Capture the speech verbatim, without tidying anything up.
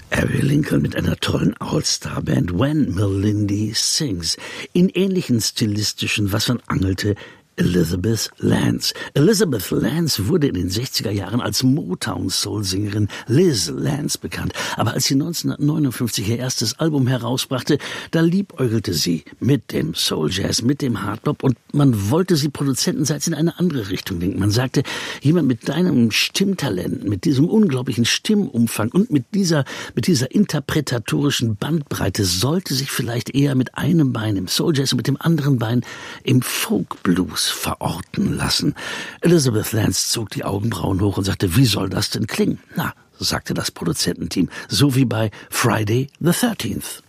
Harry Lincoln mit einer tollen All-Star-Band When Melindy Sings. In ähnlichen stilistischen Wassern angelte Elizabeth Lance. Elizabeth Lance wurde in den sechziger Jahren als Motown-Soul-Sängerin Liz Lance bekannt. Aber als sie neunzehnhundertneunundfünfzig ihr erstes Album herausbrachte, da liebäugelte sie mit dem Soul-Jazz, mit dem Hardbop und man wollte sie produzentenseits in eine andere Richtung lenken. Man sagte, jemand mit deinem Stimmtalent, mit diesem unglaublichen Stimmumfang und mit dieser, mit dieser interpretatorischen Bandbreite sollte sich vielleicht eher mit einem Bein im Soul-Jazz und mit dem anderen Bein im Folk-Blues verorten lassen. Elizabeth Lance zog die Augenbrauen hoch und sagte, wie soll das denn klingen? Na, sagte das Produzententeam, so wie bei Friday the thirteenth.